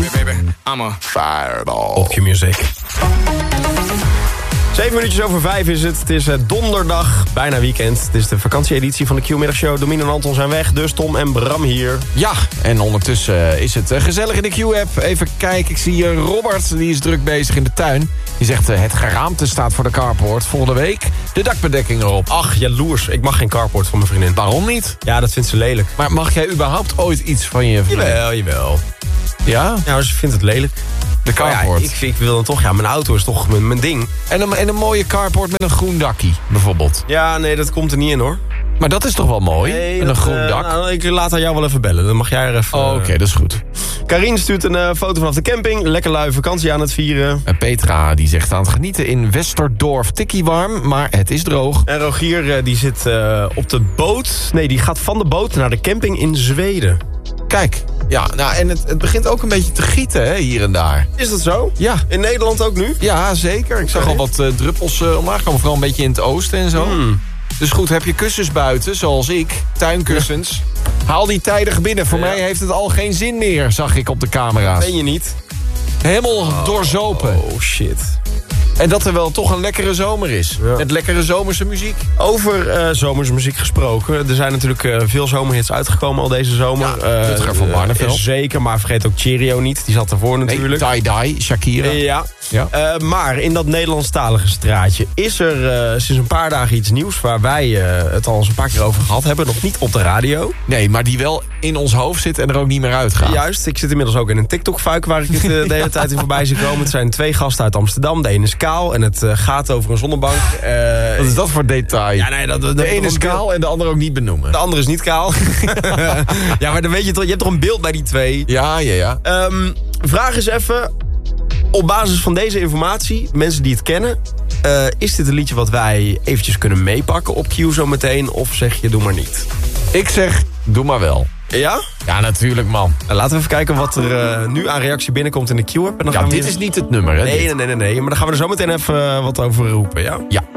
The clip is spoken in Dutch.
I'm a Fireball. Op Q-Music. 7 minuutjes over 5 is het. Het is donderdag, bijna weekend. Het is de vakantieeditie van de Q-middagshow. Domien en Anton zijn weg, dus Tom en Bram hier. Ja, en ondertussen is het gezellig in de Q-app. Even kijken, ik zie Robert, die is druk bezig in de tuin. Die zegt, het geraamte staat voor de carport. Volgende week de dakbedekking erop. Ach, jaloers. Ik mag geen carport van mijn vriendin. Waarom niet? Ja, dat vindt ze lelijk. Maar mag jij überhaupt ooit iets van je vriendin? Jawel. Ja? Ja, maar ze vindt het lelijk. De carport. Ja, ik wil dan toch, ja, mijn auto is toch mijn ding. En een mooie carport met een groen dakkie, bijvoorbeeld. Ja, nee, dat komt er niet in, hoor. Maar dat is toch wel mooi? Nee, met een groen dak. Nou, ik laat haar jou wel even bellen. Dan mag jij er even... Oké, dat is goed. Karine stuurt een foto vanaf de camping. Lekker lui vakantie aan het vieren. En Petra, die zegt aan het genieten in Westerdorf. Tikkie warm, maar het is droog. En Rogier, die zit op de boot. Nee, die gaat van de boot naar de camping in Zweden. Kijk, ja, nou, en het begint ook een beetje te gieten, hè, hier en daar. Is dat zo? Ja. In Nederland ook nu? Ja, zeker. Ik zag al wat druppels omlaag komen, vooral een beetje in het oosten en zo. Dus goed, heb je kussens buiten, zoals ik, tuinkussens. Haal die tijdig binnen. Voor mij heeft het al geen zin meer, zag ik op de camera's. Ben je niet? Helemaal doorzopen. Oh, shit. En dat er wel toch een lekkere zomer is. Ja. Met lekkere zomerse muziek. Over zomersmuziek gesproken. Er zijn natuurlijk veel zomerhits uitgekomen al deze zomer. Ja, Rutger van Barneveld. Zeker, maar vergeet ook Cheerio niet. Die zat ervoor natuurlijk. Nee, Tie-Dye, Shakira. Ja. Maar in dat Nederlandstalige straatje is er sinds een paar dagen iets nieuws... waar wij het al eens een paar keer over gehad hebben. Nog niet op de radio. Nee, maar die wel in ons hoofd zit en er ook niet meer uitgaat. Juist, ik zit inmiddels ook in een TikTok-fuik... waar ik het de hele tijd in voorbij zie komen. Het zijn 2 gasten uit Amsterdam. De ene is kaal en het gaat over een zonnebank. Wat is dat voor detail? Ja, nee, de ene is kaal en de andere ook niet benoemen. De andere is niet kaal. Ja, maar dan weet je toch, je hebt toch een beeld bij die 2. Ja. Vraag eens even, op basis van deze informatie, mensen die het kennen... is dit een liedje wat wij eventjes kunnen meepakken op Q zo meteen? Of zeg je, doe maar niet? Ik zeg, doe maar wel. Ja? Ja, natuurlijk, man. Nou, laten we even kijken wat er nu aan reactie binnenkomt in de Q-app. Ja, dit is niet het nummer, hè? Nee, maar dan gaan we er zo meteen even wat over roepen, ja? Ja.